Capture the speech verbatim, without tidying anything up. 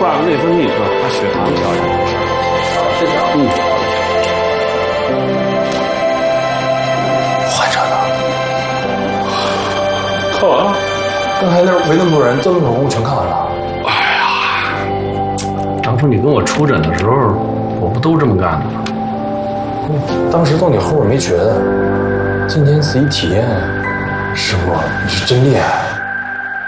挂个内分泌科，把血糖调一下没事。 是的。 嗯。 患者呢？ 看完了。 刚才那围那么多人，这么多人全看完了。 哎呀，当初你跟我出诊的时候，我不都这么干的吗？ 当时坐你后边没觉得，今天仔细体验，师傅你是真厉害。